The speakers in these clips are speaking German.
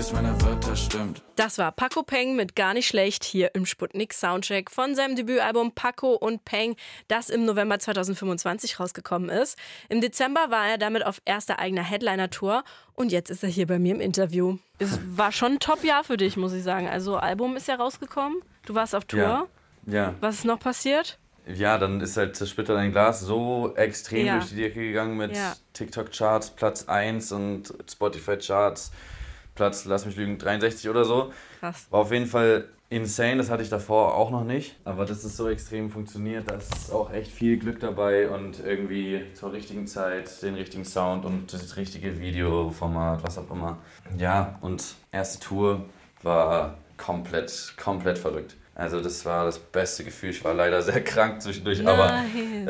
jedes meiner Wörter stimmt. Das war Paco Peng mit Gar nicht schlecht hier im Sputnik Soundcheck von seinem Debütalbum Paco und Peng, das im November 2025 rausgekommen ist. Im Dezember war er damit auf erster eigener Headliner-Tour und jetzt ist er hier bei mir im Interview. Es war schon ein Top-Jahr für dich, muss ich sagen. Also Album ist ja rausgekommen, du warst auf Tour. Ja. Was ist noch passiert? Ja, dann ist halt Zersplitter dein Glas so extrem durch die Decke gegangen mit TikTok-Charts Platz 1 und Spotify-Charts Platz, lass mich lügen, 63 oder so. Krass. War auf jeden Fall insane, das hatte ich davor auch noch nicht. Aber dass es so extrem funktioniert, da ist auch echt viel Glück dabei und irgendwie zur richtigen Zeit den richtigen Sound und das richtige Videoformat, was auch immer. Ja, und erste Tour war komplett verrückt. Also das war das beste Gefühl. Ich war leider sehr krank zwischendurch, aber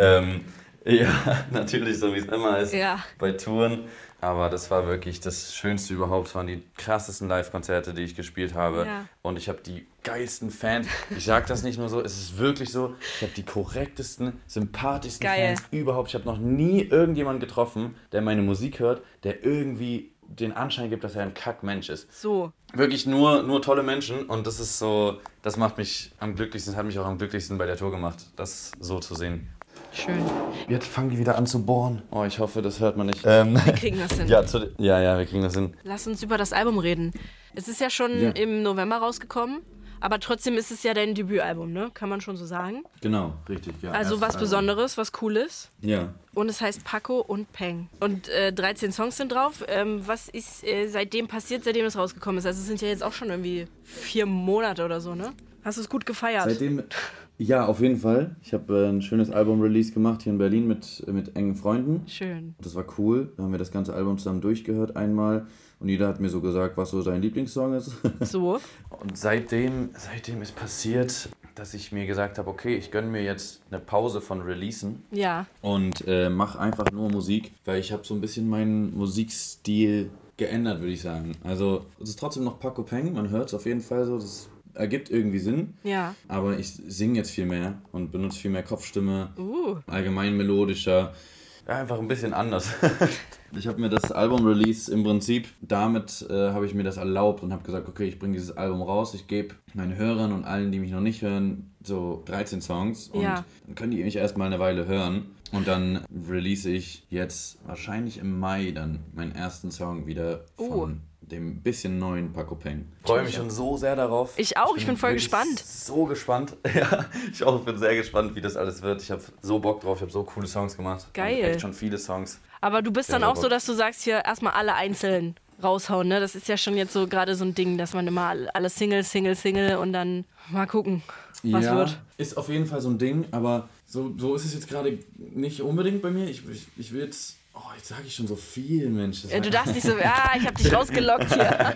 ja, natürlich, so wie es immer ist bei Touren. Aber das war wirklich das Schönste überhaupt. Es waren die krassesten Live-Konzerte, die ich gespielt habe. Ja. Und ich habe die geilsten Fans. Ich sage das nicht nur so, es ist wirklich so. Ich habe die korrektesten, sympathischsten Fans überhaupt. Ich habe noch nie irgendjemanden getroffen, der meine Musik hört, der irgendwie den Anschein gibt, dass er ein Kackmensch ist. So. Wirklich nur tolle Menschen und das ist so, das macht mich am glücklichsten, das hat mich auch am glücklichsten bei der Tour gemacht, das so zu sehen. Schön. Jetzt fangen die wieder an zu bohren. Oh, ich hoffe, das hört man nicht. Wir kriegen das hin. Ja, wir kriegen das hin. Lass uns über das Album reden. Es ist ja schon im November rausgekommen, aber trotzdem ist es ja dein Debütalbum, ne? Kann man schon so sagen? Genau, richtig, ja. Also was Besonderes, was Cooles. Ja. Und es heißt Paco und Peng. Und 13 Songs sind drauf. Was ist seitdem passiert, seitdem es rausgekommen ist? Also es sind ja jetzt auch schon irgendwie 4 Monate oder so, ne? Hast du es gut gefeiert? Seitdem, ja, auf jeden Fall. Ich habe ein schönes Album-Release gemacht hier in Berlin mit engen Freunden. Schön. Das war cool. Da haben wir das ganze Album zusammen durchgehört einmal. Und jeder hat mir so gesagt, was so sein Lieblingssong ist. So. Und seitdem ist passiert, dass ich mir gesagt habe, okay, ich gönne mir jetzt eine Pause von Releasen. Ja. Und mache einfach nur Musik, weil ich habe so ein bisschen meinen Musikstil geändert, würde ich sagen. Also es ist trotzdem noch Paco Peng, man hört es auf jeden Fall so, das ergibt irgendwie Sinn. Ja. Aber ich singe jetzt viel mehr und benutze viel mehr Kopfstimme, allgemein melodischer. Ja, einfach ein bisschen anders. Ich habe mir das Album-Release im Prinzip, damit habe ich mir das erlaubt und habe gesagt, okay, ich bringe dieses Album raus, ich gebe meinen Hörern und allen, die mich noch nicht hören, so 13 Songs und dann können die mich erstmal eine Weile hören. Und dann release ich jetzt wahrscheinlich im Mai dann meinen ersten Song wieder von dem bisschen neuen Paco Peng. Ich freue mich schon so sehr darauf. Ich auch, ich bin voll gespannt. So gespannt. Ja, ich auch bin sehr gespannt, wie das alles wird. Ich habe so Bock drauf, ich habe so coole Songs gemacht. Geil. Echt schon viele Songs. Aber du bist dann auch so, dass du sagst, hier erstmal alle einzeln raushauen, ne? Das ist ja schon jetzt so gerade so ein Ding, dass man immer alles Single und dann mal gucken, was wird. Ist auf jeden Fall so ein Ding, aber so ist es jetzt gerade nicht unbedingt bei mir. Ich will jetzt... Oh, jetzt sage ich schon so viel, Mensch. Du darfst nicht so... ich habe dich rausgelockt hier.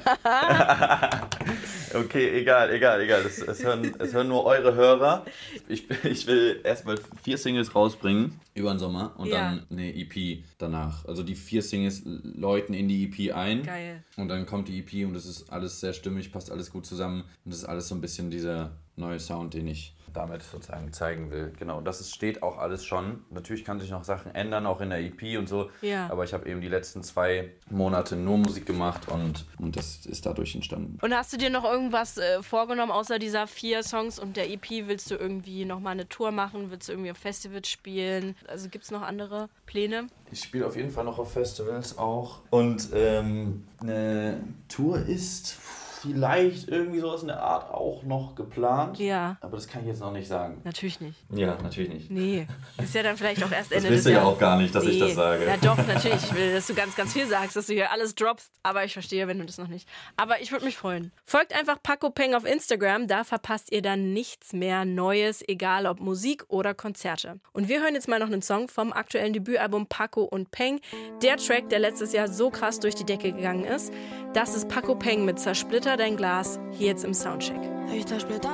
Okay, egal. Es hören nur eure Hörer. Ich will erstmal 4 Singles rausbringen über den Sommer und dann eine EP danach. Also die 4 Singles läuten in die EP ein. Geil. Und dann kommt die EP und das ist alles sehr stimmig, passt alles gut zusammen. Und das ist alles so ein bisschen dieser neue Sound, den ich damit sozusagen zeigen will. Genau, das steht auch alles schon. Natürlich kann sich noch Sachen ändern, auch in der EP und so. Ja. Aber ich habe eben die letzten 2 Monate nur Musik gemacht und das ist dadurch entstanden. Und hast du dir noch irgendwas vorgenommen, außer dieser 4 Songs und der EP? Willst du irgendwie nochmal eine Tour machen? Willst du irgendwie auf Festivals spielen? Also gibt es noch andere Pläne? Ich spiele auf jeden Fall noch auf Festivals auch. Und eine Tour ist... vielleicht irgendwie sowas in der Art auch noch geplant. Ja. Aber das kann ich jetzt noch nicht sagen. Natürlich nicht. Ja, natürlich nicht. Nee. Ist ja dann vielleicht auch erst Ende des Jahres. Das wisst ihr ja auch gar nicht, dass ich das sage. Ja doch, natürlich. Ich will, dass du ganz, ganz viel sagst, dass du hier alles droppst. Aber ich verstehe, wenn du das noch nicht. Aber ich würde mich freuen. Folgt einfach Paco Peng auf Instagram. Da verpasst ihr dann nichts mehr Neues, egal ob Musik oder Konzerte. Und wir hören jetzt mal noch einen Song vom aktuellen Debütalbum Paco und Peng. Der Track, der letztes Jahr so krass durch die Decke gegangen ist. Das ist Paco Peng mit Zersplitter dein Glas, hier jetzt im Soundcheck. Ich zersplitter